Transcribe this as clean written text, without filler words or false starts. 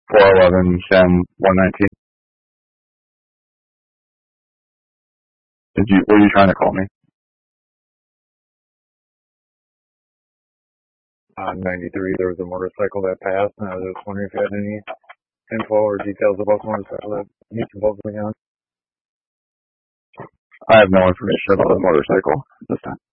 411-10-119. Were you trying to call me? 93, there was a motorcycle that passed, and I was just wondering if you had any info or details about the motorcycle that he's supposedly on. I have no information about the motorcycle this time.